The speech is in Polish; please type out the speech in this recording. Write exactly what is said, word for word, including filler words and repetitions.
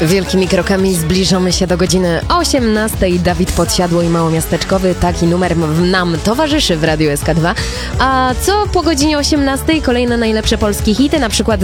Wielkimi krokami zbliżamy się do godziny osiemnastej. Dawid Podsiadło i Małomiasteczkowy. Taki numer nam towarzyszy w Radiu S K dwa. A co po godzinie osiemnastej? Kolejne najlepsze polskie hity, na przykład